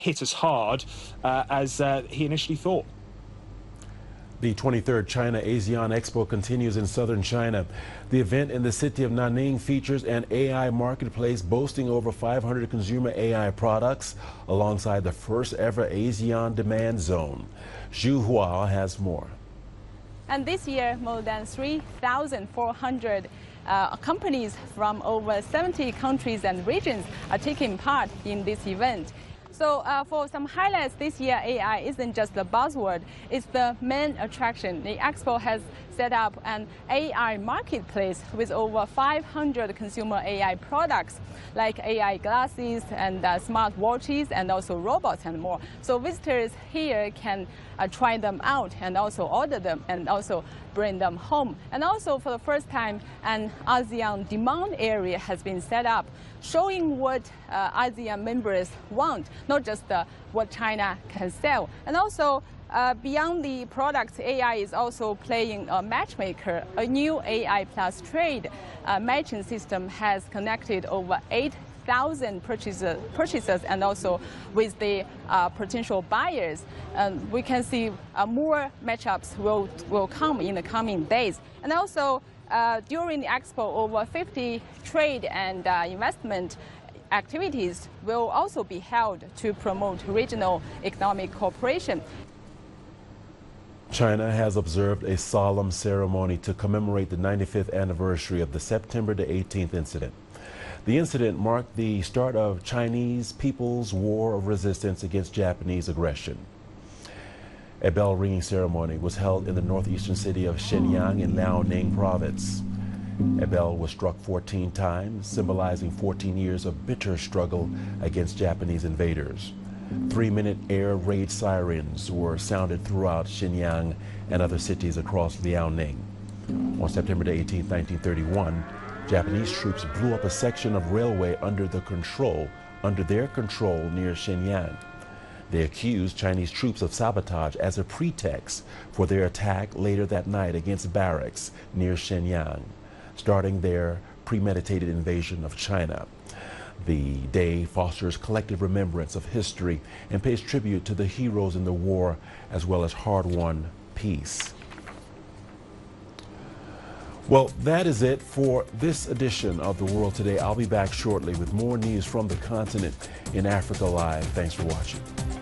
hit as hard as he initially thought. The 23rd China ASEAN Expo continues in southern China. The event in the city of Nanning features an AI marketplace boasting over 500 consumer AI products alongside the first ever ASEAN demand zone. Zhu Hua has more. And this year, more than 3,400 companies from over 70 countries and regions are taking part in this event. So for some highlights this year, AI isn't just the buzzword, it's the main attraction. The Expo has set up an AI marketplace with over 500 consumer AI products like AI glasses and smart watches and also robots and more. So visitors here can try them out and also order them and also bring them home. And also for the first time, an ASEAN demand area has been set up, showing what ASEAN members want, not just what China can sell. And also beyond the products, AI is also playing a matchmaker. A new AI plus trade matching system has connected over 8,000 purchasers and also with the potential buyers. We can see more matchups will come in the coming days. And also during the Expo, over 50 trade and investment activities will also be held to promote regional economic cooperation. China has observed a solemn ceremony to commemorate the 95th anniversary of the September the 18th incident. The incident marked the start of Chinese People's War of Resistance against Japanese aggression. A bell-ringing ceremony was held in the northeastern city of Shenyang in Liaoning province. A bell was struck 14 times, symbolizing 14 years of bitter struggle against Japanese invaders. 3-minute air raid sirens were sounded throughout Shenyang and other cities across Liaoning. On September 18, 1931, Japanese troops blew up a section of railway under their control near Shenyang. They accused Chinese troops of sabotage as a pretext for their attack later that night against barracks near Shenyang, starting their premeditated invasion of China. The day fosters collective remembrance of history and pays tribute to the heroes in the war as well as hard-won peace. Well, that is it for this edition of The World Today. I'll be back shortly with more news from the continent in Africa Live. Thanks for watching.